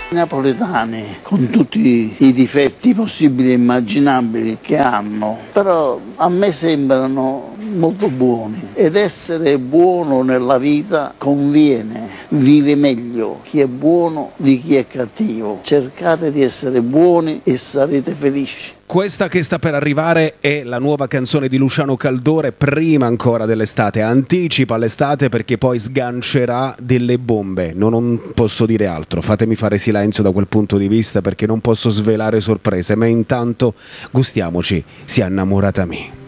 I napoletani, con tutti i difetti possibili e immaginabili che hanno, però a me sembrano molto buoni, ed essere buono nella vita conviene, vive meglio chi è buono di chi è cattivo. Cercate di essere buoni e sarete felici. Questa che sta per arrivare è la nuova canzone di Luciano Caldore, prima ancora dell'estate, anticipa l'estate perché poi sgancerà delle bombe, non posso dire altro, fatemi fare silenzio da quel punto di vista perché non posso svelare sorprese, ma intanto gustiamoci, Si è innamorata me.